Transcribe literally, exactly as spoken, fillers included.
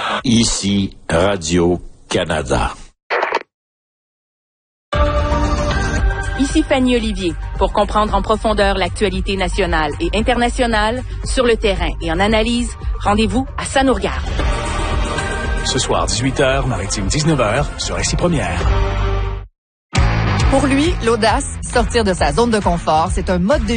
Ici, Radio-Canada. Ici Fanny Olivier. Pour comprendre en profondeur l'actualité nationale et internationale, sur le terrain et en analyse, rendez-vous à Ça nous regarde. Ce soir, dix-huit heures, Maritime dix-neuf heures, sur Ici Première. Pour lui, l'audace, sortir de sa zone de confort, c'est un mode de